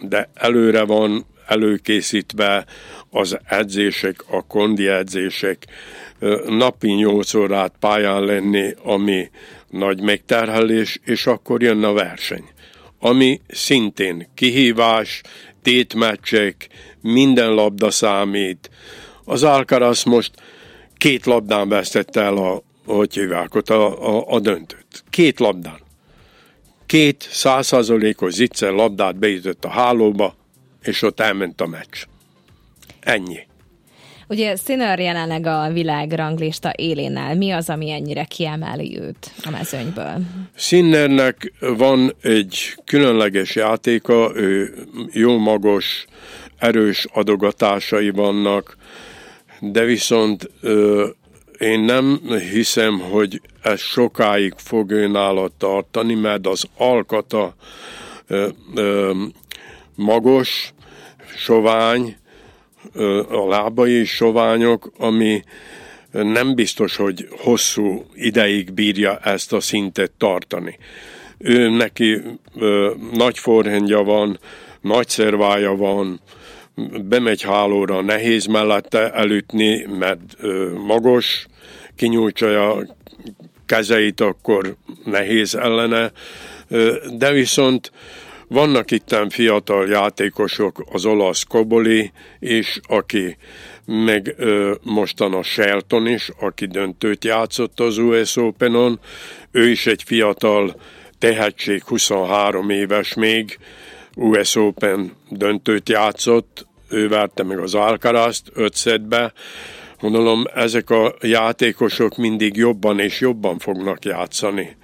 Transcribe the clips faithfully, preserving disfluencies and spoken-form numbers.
de előre van előkészítve az edzések, a kondi edzések, napi nyolc órát pályán lenni, ami nagy megterhelés, és akkor jön a verseny. Ami szintén kihívás, tétmeccsek, minden labda számít. Az Alcaraz most két labdán vesztette el a, hogy hívják ott, a, a, a döntőt. Két labdán. Két száz százalékos zicser labdát beütött a hálóba, és ott elment a meccs. Ennyi. Ugye Sinner jelenleg a világranglista élén áll. Mi az, ami ennyire kiemeli őt a mezőnyből? Sinnernek van egy különleges játéka, ő jó magos, erős adogatásai vannak, de viszont ö, én nem hiszem, hogy ez sokáig fog őnála tartani, mert az alkata ö, ö, magos, sovány, a lábai is soványok, ami nem biztos, hogy hosszú ideig bírja ezt a szintet tartani. Ő neki ö, nagy forehandja van, nagy szervája van, bemegy hálóra, nehéz mellette elütni, mert ö, magos, kinyújtja a kezeit, akkor nehéz ellene, ö, de viszont vannak itten fiatal játékosok, az olasz Cobolli is, aki meg ö, mostan a Shelton is, aki döntőt játszott az u es Openon. Ő is egy fiatal tehetség, huszonhárom éves még, u es Open döntőt játszott, ő verte meg az Alcarazt öt szettbe. Gondolom, ezek a játékosok mindig jobban és jobban fognak játszani.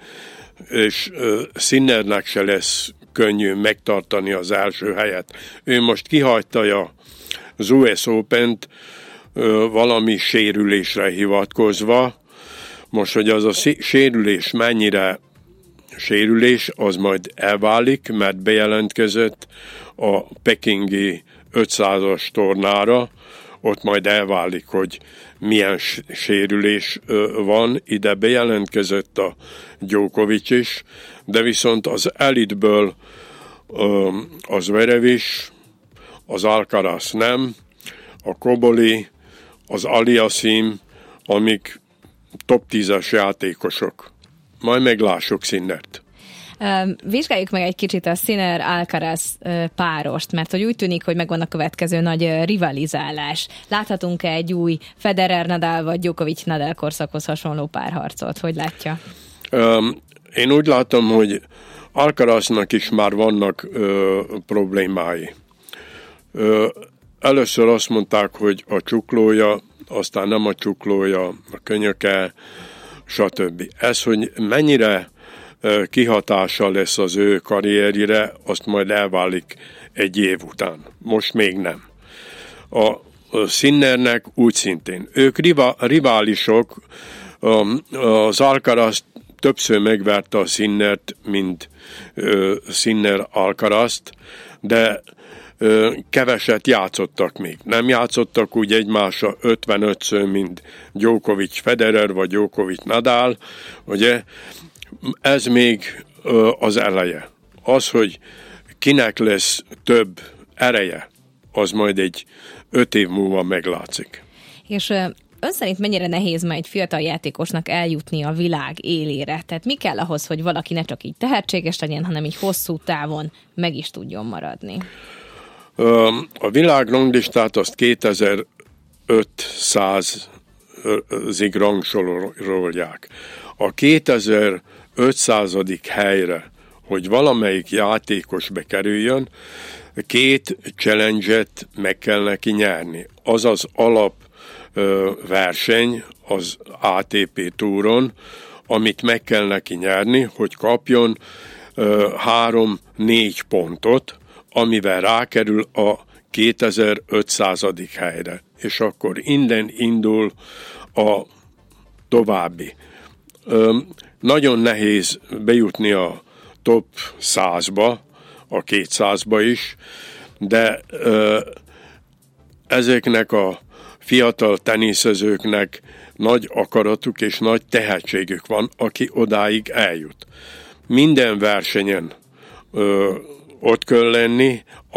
És ö, Sinnernek se lesz könnyű megtartani az első helyet. Ő most kihagyta az u es Opent ö, valami sérülésre hivatkozva. Most, hogy az a sérülés mennyire sérülés, az majd elválik, mert bejelentkezett a pekingi ötszázas tornára, ott majd elválik, hogy milyen sérülés van. Ide bejelentkezett a Djokovic is, de viszont az elitből az Zverev is, az Alcaraz nem, a Cobolli, az Aliassime, amik top tízes játékosok. Majd meglássuk Sinnert. Vizsgáljuk meg egy kicsit a Sinner-Alcaraz párost, mert hogy úgy tűnik, hogy megvan a következő nagy rivalizálás. Láthatunk-e egy új Federer-Nadal vagy Djokovic-Nadal korszakhoz hasonló párharcot? Hogy látja? Én úgy látom, hogy Alcaraznak is már vannak ö, problémái. Ö, először azt mondták, hogy a csuklója, aztán nem a csuklója, a könyöke, stb. Ez, hogy mennyire ö, kihatással lesz az ő karrierjére, azt majd elválik egy év után. Most még nem. A, a Sinnernek úgy szintén. Ők riva, riválisok, az Alcaraz többször megverte a Sinnert, mint uh, Sinner Alcarazt, de uh, keveset játszottak még. Nem játszottak úgy egymásra ötvenötször, mint Djokovic Federer, vagy Djokovic Nadal, ugye? Ez még uh, az eleje. Az, hogy kinek lesz több ereje, az majd egy öt év múlva meglátszik. És uh... ön szerint mennyire nehéz ma egy fiatal játékosnak eljutni a világ élére? Tehát mi kell ahhoz, hogy valaki ne csak így tehetséges legyen, hanem így hosszú távon meg is tudjon maradni? A világ ranglistát azt kétezer-ötszázig rangsorolják. A kétezer-ötszázadik helyre, hogy valamelyik játékos bekerüljön, két challenge-et meg kell neki nyerni. Az az alap verseny az á té pé túron, amit meg kell neki nyerni, hogy kapjon három-négy pontot, amivel rákerül a kétezer-ötszázadik helyre. És akkor innen indul a további. Nagyon nehéz bejutni a top százba, a kétszázba is, de ezeknek a fiatal teniszezőknek nagy akaratuk és nagy tehetségük van, aki odáig eljut. Minden versenyen ö, ott kell lenni,